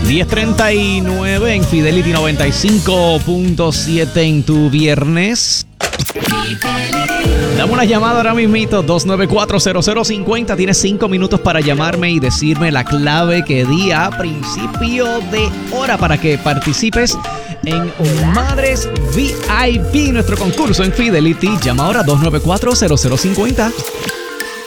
10:39 en Fidelity 95.7 en tu viernes. Dame una llamada ahora mismito, 294-0050. Tienes 5 minutos para llamarme y decirme la clave que di a principio de hora para que participes en Madres VIP, nuestro concurso en Fidelity. Llama ahora 294-0050.